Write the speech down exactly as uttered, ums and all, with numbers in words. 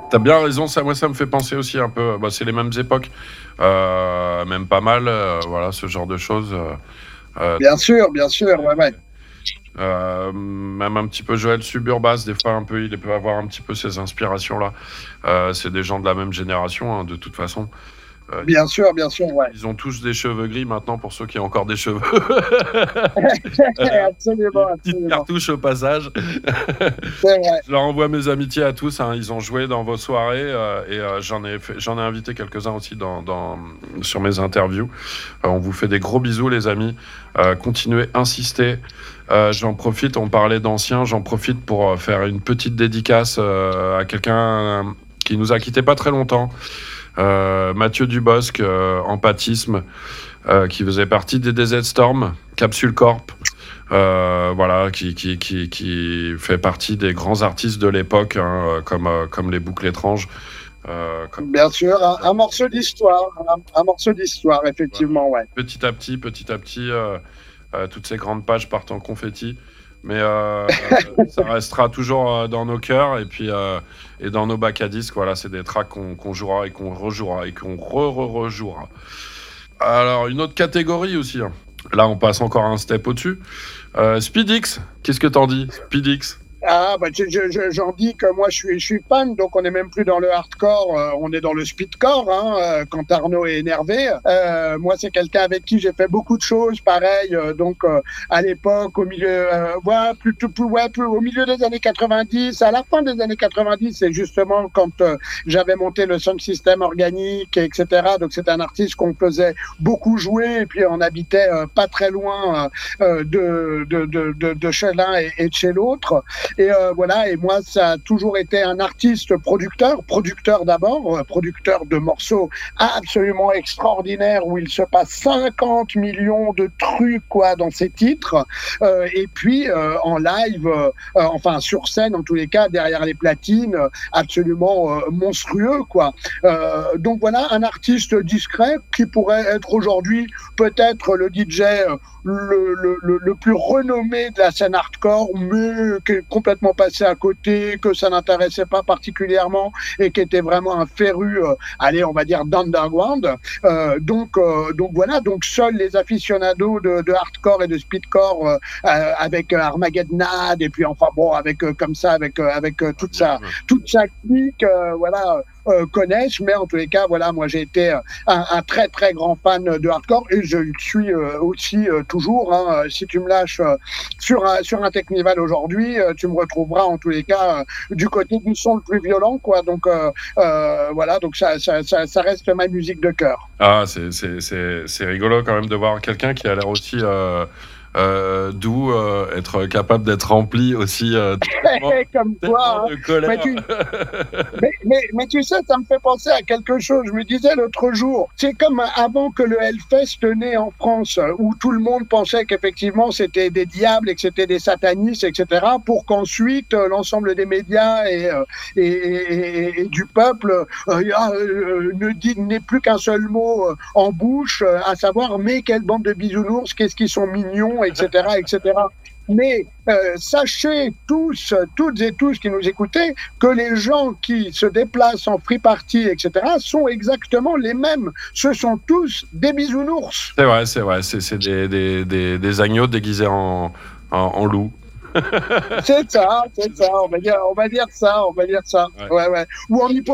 T'as bien raison, ça, moi, ça me fait penser aussi un peu. Bah, c'est les mêmes époques, euh, même pas mal, euh, voilà, ce genre de choses. Euh, bien sûr, bien sûr, ouais, ouais. Euh, même un petit peu Joël Suburbas, des fois un peu, il peut avoir un petit peu ces inspirations-là. Euh, c'est des gens de la même génération, hein, de toute façon. Euh, bien sûr, bien sûr, ouais. Ils ont tous des cheveux gris maintenant, pour ceux qui ont encore des cheveux. euh, absolument, une petite absolument. cartouche au passage. C'est vrai. Je leur envoie mes amitiés à tous, hein. Ils ont joué dans vos soirées euh, et euh, j'en ai, fait, j'en ai invité quelques-uns aussi dans, dans, sur mes interviews. Euh, on vous fait des gros bisous, les amis. Euh, continuez, insistez. Euh, j'en profite, on parlait d'anciens, j'en profite pour euh, faire une petite dédicace euh, à quelqu'un euh, qui nous a quittés pas très longtemps. Euh, Mathieu Dubosc, euh, Empathisme, euh, qui faisait partie des D Z Storm, Capsule Corp, euh, voilà, qui, qui, qui, qui fait partie des grands artistes de l'époque, hein, comme, euh, comme les Boucles Étranges. Euh, comme... Bien sûr, un, un morceau d'histoire, un, un morceau d'histoire, effectivement, voilà. Ouais. Petit à petit, petit à petit, euh, euh, toutes ces grandes pages partent en confetti. Mais euh, euh, ça restera toujours euh, dans nos cœurs et puis euh, et dans nos bacs à disques. Voilà, c'est des tracks qu'on, qu'on jouera et qu'on rejouera et qu'on re-re-rejouera. Alors, une autre catégorie aussi. Hein. Là, on passe encore un step au-dessus. Euh, Speedix, qu'est-ce que t'en dis, Speedix? Ah, bah, je, je, j'en dis que moi, je suis, je suis fan, donc on n'est même plus dans le hardcore, euh, on est dans le speedcore, hein, euh, quand Arnaud est énervé. Euh, moi, c'est quelqu'un avec qui j'ai fait beaucoup de choses, pareil, euh, donc euh, à l'époque, au milieu, euh, ouais, plus, plus, plus, ouais, plus, au milieu des années quatre-vingt-dix, à la fin des années quatre-vingt-dix, c'est justement quand euh, j'avais monté le sound system organique, et cetera. Donc, c'est un artiste qu'on faisait beaucoup jouer, et puis on habitait euh, pas très loin euh, de, de, de, de, de chez l'un et, et de chez l'autre. Et euh, voilà, et moi, ça a toujours été un artiste producteur, producteur d'abord, euh, producteur de morceaux absolument extraordinaires où il se passe cinquante millions de trucs, quoi, dans ses titres. Euh, et puis, euh, en live, euh, euh, enfin, sur scène, en tous les cas, derrière les platines, euh, absolument euh, monstrueux, quoi. Euh, donc voilà, un artiste discret qui pourrait être aujourd'hui peut-être le D J euh, le, le, le, le plus renommé de la scène hardcore, mais qui est complètement passé à côté, que ça n'intéressait pas particulièrement et qui était vraiment un féru, euh, allez, on va dire, d'underground. Euh, donc, euh, donc voilà, donc seuls les aficionados de, de hardcore et de speedcore euh, euh, avec Armageddonade et puis enfin bon, avec euh, comme ça, avec, euh, avec euh, toute sa, toute sa clique, euh, voilà, euh, connaissent. Mais en tous les cas, voilà, moi j'ai été un, un très très grand fan de hardcore et je le suis euh, aussi euh, toujours. Hein. Si tu me lâches euh, sur un, sur un Technival aujourd'hui, euh, tu me retrouveras en tous les cas euh, du côté du son le plus violent, quoi. Donc euh, euh, voilà, donc ça, ça, ça, ça reste ma musique de cœur. Ah, c'est, c'est, c'est, c'est rigolo quand même de voir quelqu'un qui a l'air aussi euh, euh, doux, euh, être capable d'être rempli aussi euh, comme toi, hein. de colère. Mais tu... mais, mais, mais tu sais, ça me fait penser à quelque chose. Je me disais l'autre jour, c'est comme avant que le Hellfest naît en France, où tout le monde pensait qu'effectivement c'était des diables et que c'était des satanistes, et cetera, pour qu'ensuite euh, l'ensemble des médias et, euh, et, et, et du peuple euh, euh, ne dit n'ait plus qu'un seul mot euh, en bouche, euh, à savoir mais quelle bande de bisounours, qu'est-ce qu'ils sont mignons, et cetera, et cetera. Mais euh, sachez tous, toutes et tous qui nous écoutez, que les gens qui se déplacent en free party, et cetera, sont exactement les mêmes. Ce sont tous des bisounours. C'est vrai, c'est vrai. C'est, c'est des, des, des, des agneaux déguisés en, en, en loup. C'est ça, c'est ça. On va dire, on va dire ça, on va dire ça. Ouais, ouais. ouais. Ou en